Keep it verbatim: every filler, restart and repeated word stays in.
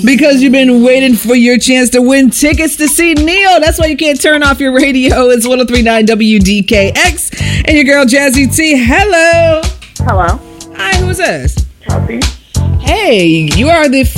because you've been waiting for your chance to win tickets to see Neo. That's why you can't turn off your radio. It's one oh three point nine W D K X and your girl Jazzy T. Hello. Hello. Hi, who's this? Chelsea. Hey, you are the